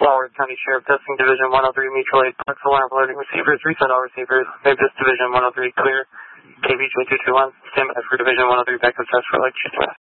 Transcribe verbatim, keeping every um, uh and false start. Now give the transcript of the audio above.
Walworth County Sheriff Testing Division one oh three Mutual Aid Parks Alarm Loading Receivers. Reset all receivers. Memphis Division one oh three clear. K B J two two one. Stand by for Division one oh three backup test for electricity.